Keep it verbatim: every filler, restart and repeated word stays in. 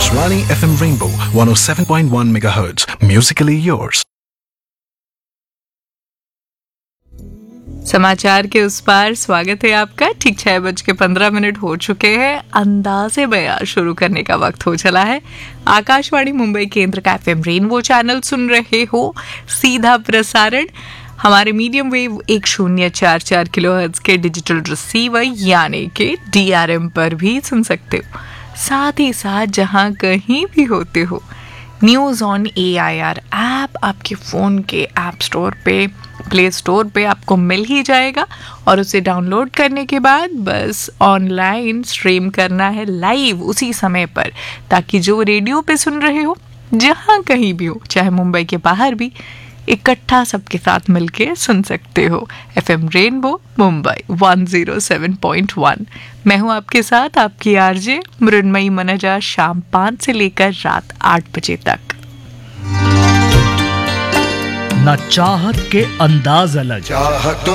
Akashvani F M Rainbow one oh seven point one megahertz. Musically yours. समाचार के उस पार स्वागत है आपका। ठीक छह बज के पंद्रह मिनट हो चुके हैं। अंदाज़े बयां शुरू करने का वक्त हो चला है। आकाशवाणी मुंबई केंद्र का एफ एम रेनबो चैनल सुन रहे हो। सीधा प्रसारण हमारे मीडियम वेव एक शून्य चार चार किलोहर्ट्ज़ के डिजिटल रिसीवर यानी कि डी आर एम पर भी सुन सकते हो। साथ ही साथ जहां कहीं भी होते हो, news on A I R app आपके फ़ोन के ऐप स्टोर पे, प्ले स्टोर पे आपको मिल ही जाएगा और उसे डाउनलोड करने के बाद बस ऑनलाइन स्ट्रीम करना है लाइव उसी समय पर, ताकि जो रेडियो पे सुन रहे हो जहाँ कहीं भी हो, चाहे मुंबई के बाहर भी, इकट्ठा सबके साथ मिलके सुन सकते हो। F M rainbow Mumbai one oh seven point one. मैं हूँ आपके साथ आपकी आरजे मृण्मयी मनजा, शाम पाँच से लेकर रात आठ बजे तक। न चाहत के अंदाज अलग, चाहतों